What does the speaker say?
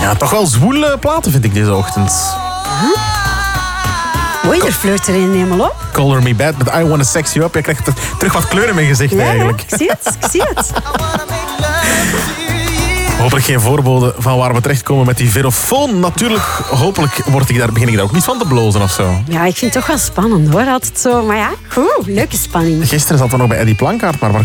Ja, toch wel zwoele platen vind ik deze ochtend. Oei, er flirt er een helemaal op. Color Me Bad met I Wanna Sex You Up. Je krijgt terug wat kleur in mijn gezicht eigenlijk. Ja, ik zie het. Hopelijk geen voorbode van waar we terechtkomen met die verofoon. Natuurlijk, hopelijk begin ik daar ook niet van te blozen of zo. Ja, ik vind het toch wel spannend hoor. Altijd zo, maar ja, leuke spanning. Gisteren zat er nog bij Eddie Plankaart, maar waar